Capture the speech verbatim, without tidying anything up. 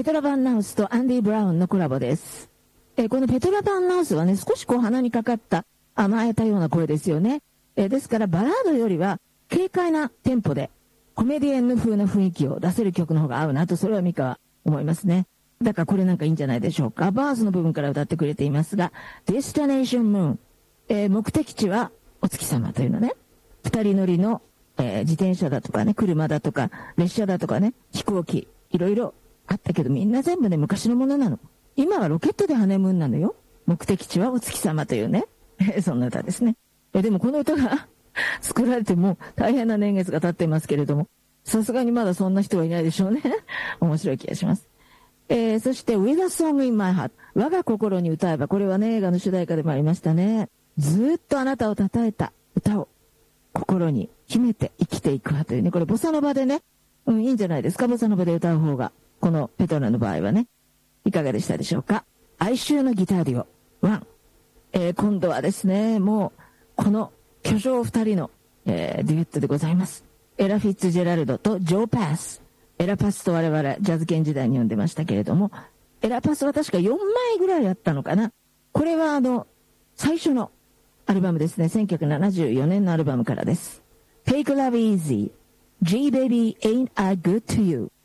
ペトラ・バンナウスとアンディ・ブラウンのコラボです。えー、このペトラ・バンナウスはね、少しこう鼻にかかった甘えたような声ですよね。えー、ですからバラードよりは軽快なテンポでコメディエンヌ風な雰囲気を出せる曲の方が合うなと、それはミカは思いますね。だからこれなんかいいんじゃないでしょうか。バースの部分から歌ってくれていますが、Destination Moon、えー、目的地はお月様というのね。二人乗りの、えー、自転車だとかね、車だとか列車だとかね、飛行機、いろいろあったけど、みんな全部ね、昔のものなの。今はロケットでハネムーンなのよ。目的地はお月様というね。そんな歌ですね。えでもこの歌が作られても大変な年月が経っていますけれども、さすがにまだそんな人はいないでしょうね。面白い気がします。えー、そして With a Song in My Heart、 我が心に歌えば、これはね、映画の主題歌でもありましたね。ずっとあなたを称えた歌を心に秘めて生きていくわというね、これボサノバでね、うん、いいんじゃないですか、ボサノバで歌う方が。このペトラの場合はね、いかがでしたでしょうか。哀愁のギターデュオワン、えー、今度はですね、もうこの巨匠二人の、えー、デュエットでございます。エラ・フィッツジェラルドとジョー・パス。エラ・パスと我々ジャズ研時代に呼んでましたけれども、エラ・パスは確かよんまいぐらいあったのかな。これはあの最初のアルバムですね。せんきゅうひゃくななじゅうよねんのアルバムからです。 Take Love Easy, G Baby Ain't I Good to You。